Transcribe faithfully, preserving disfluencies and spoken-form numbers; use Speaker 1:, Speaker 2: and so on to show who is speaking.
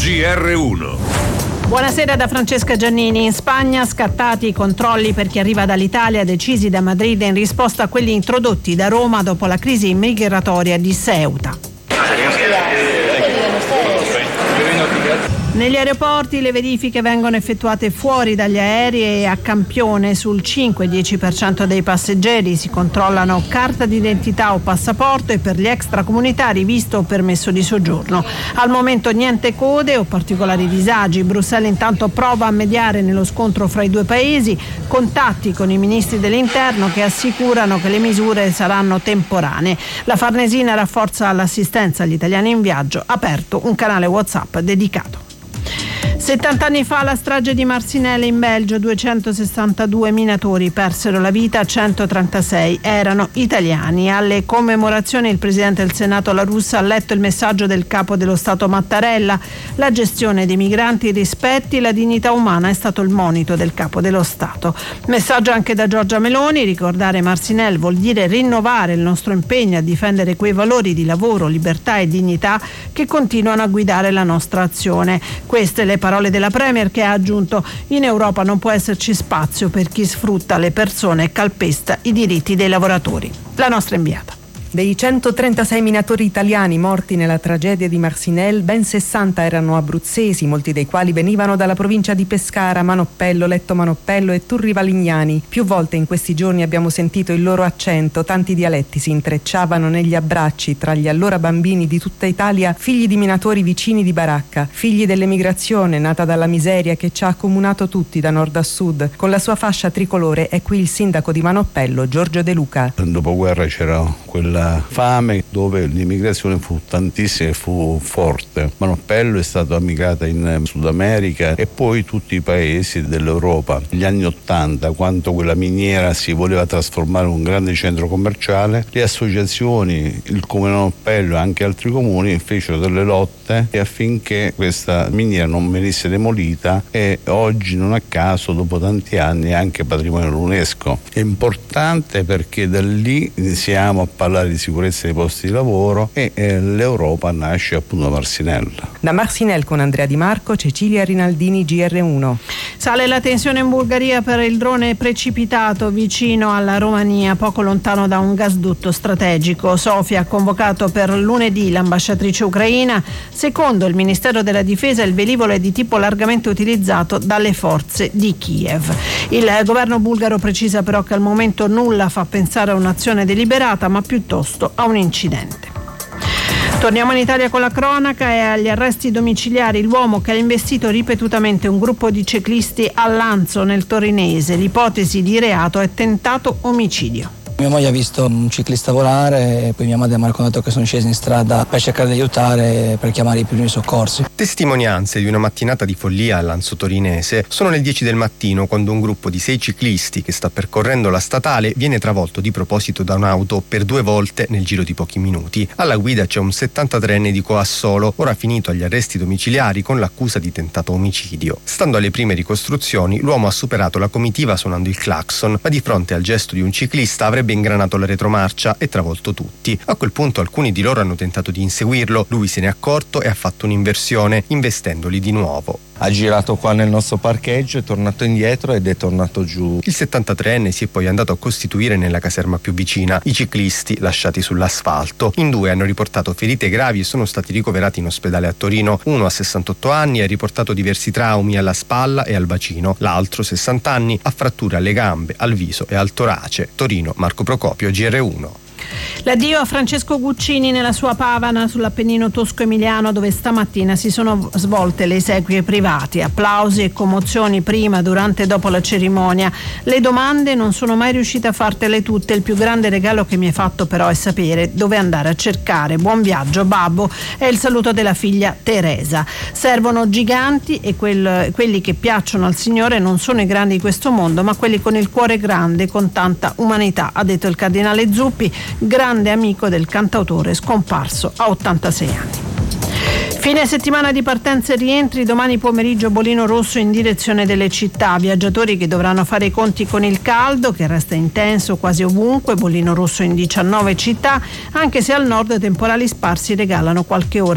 Speaker 1: G R uno.
Speaker 2: Buonasera da Francesca Giannini. In Spagna scattati i controlli per chi arriva dall'Italia, decisi da Madrid in risposta a quelli introdotti da Roma dopo la crisi migratoria di Ceuta. Negli aeroporti le verifiche vengono effettuate fuori dagli aerei e a campione. Sul cinque dieci per cento dei passeggeri si controllano carta d'identità o passaporto e per gli extracomunitari visto o permesso di soggiorno. Al momento niente code o particolari disagi. Bruxelles intanto prova a mediare nello scontro fra i due paesi, contatti con i ministri dell'interno che assicurano che le misure saranno temporanee. La Farnesina rafforza l'assistenza agli italiani in viaggio, ha aperto un canale WhatsApp dedicato. settanta anni fa la strage di Marcinelle in Belgio, duecentosessantadue minatori persero la vita, centotrentasei erano italiani. Alle commemorazioni il Presidente del Senato La Russa ha letto il messaggio del Capo dello Stato Mattarella. La gestione dei migranti rispetti la dignità umana è stato il monito del Capo dello Stato. Messaggio anche da Giorgia Meloni: ricordare Marcinelle vuol dire rinnovare il nostro impegno a difendere quei valori di lavoro, libertà e dignità che continuano a guidare la nostra azione. Queste le parole della Premier, che ha aggiunto: in Europa non può esserci spazio per chi sfrutta le persone e calpesta i diritti dei lavoratori. La nostra inviata.
Speaker 3: Dei centotrentasei minatori italiani morti nella tragedia di Marcinelle, ben sessanta erano abruzzesi, molti dei quali venivano dalla provincia di Pescara, Manoppello, Letto Manoppello e Turri Valignani. Più volte in questi giorni abbiamo sentito il loro accento, tanti dialetti si intrecciavano negli abbracci tra gli allora bambini di tutta Italia, figli di minatori vicini di baracca, figli dell'emigrazione nata dalla miseria che ci ha accomunato tutti da nord a sud. Con la sua fascia tricolore è qui il sindaco di Manoppello, Giorgio De Luca.
Speaker 4: Dopoguerra c'era quella fame dove l'immigrazione fu tantissima e fu forte. Manoppello è stata migrata in Sud America e poi tutti i paesi dell'Europa. Negli anni Ottanta, quando quella miniera si voleva trasformare in un grande centro commerciale, le associazioni, il comune Manoppello e anche altri comuni fecero delle lotte affinché questa miniera non venisse demolita, e oggi non a caso dopo tanti anni è anche patrimonio dell'UNESCO. È importante perché da lì iniziamo a parlare di sicurezza dei posti di lavoro e eh, l'Europa nasce appunto da Marcinelle.
Speaker 3: Da Marcinelle con Andrea Di Marco, Cecilia Rinaldini, G R uno.
Speaker 2: Sale la tensione in Bulgaria per il drone precipitato vicino alla Romania, poco lontano da un gasdotto strategico. Sofia ha convocato per lunedì l'ambasciatrice ucraina. Secondo il Ministero della Difesa il velivolo è di tipo largamente utilizzato dalle forze di Kiev. Il governo bulgaro precisa però che al momento nulla fa pensare a un'azione deliberata, ma piuttosto a un incidente. Torniamo in Italia con la cronaca e agli arresti domiciliari. L'uomo che ha investito ripetutamente un gruppo di ciclisti a Lanzo nel Torinese. L'ipotesi di reato è tentato omicidio.
Speaker 5: Mia moglie ha visto un ciclista volare e poi mia madre mi ha raccontato che sono scesi in strada per cercare di aiutare, per chiamare i primi soccorsi.
Speaker 6: Testimonianze di una mattinata di follia a Lanzo Torinese. Sono le dieci del mattino quando un gruppo di sei ciclisti che sta percorrendo la statale viene travolto di proposito da un'auto per due volte nel giro di pochi minuti. Alla guida c'è un settantatreenne di Coassolo, ora finito agli arresti domiciliari con l'accusa di tentato omicidio. Stando alle prime ricostruzioni, l'uomo ha superato la comitiva suonando il clacson, ma di fronte al gesto di un ciclista avrebbe ingranato la retromarcia e travolto tutti. A quel punto alcuni di loro hanno tentato di inseguirlo, lui se ne è accorto e ha fatto un'inversione, investendoli di nuovo.
Speaker 7: Ha girato qua nel nostro parcheggio, è tornato indietro ed è tornato giù.
Speaker 6: Il settantatreenne si è poi andato a costituire nella caserma più vicina. I ciclisti lasciati sull'asfalto. In due hanno riportato ferite gravi e sono stati ricoverati in ospedale a Torino. Uno ha sessantotto anni e ha riportato diversi traumi alla spalla e al bacino. L'altro, sessanta anni, ha fratture alle gambe, al viso e al torace. Torino, Marco Procopio, G R uno.
Speaker 2: L'addio a Francesco Guccini nella sua Pavana sull'Appennino tosco-emiliano, dove stamattina si sono svolte le esequie private. Applausi e commozioni prima, durante e dopo la cerimonia. Le domande non sono mai riuscita a fartele tutte. Il più grande regalo che mi hai fatto però è sapere dove andare a cercare. Buon viaggio babbo, è il saluto della figlia Teresa. Servono giganti e quel, quelli che piacciono al Signore non sono i grandi di questo mondo, ma quelli con il cuore grande, con tanta umanità, ha detto il cardinale Zuppi, grande amico del cantautore scomparso a ottantasei anni. Fine settimana di partenze e rientri, domani pomeriggio bolino rosso in direzione delle città, viaggiatori che dovranno fare i conti con il caldo che resta intenso quasi ovunque, bolino rosso in diciannove città, anche se al nord temporali sparsi regalano qualche ora